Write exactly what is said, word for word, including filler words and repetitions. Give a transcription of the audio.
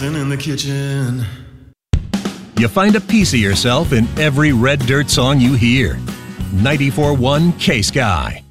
dancing in the kitchen. You find a piece of yourself in every Red Dirt song you hear. ninety-four point one K-Sky.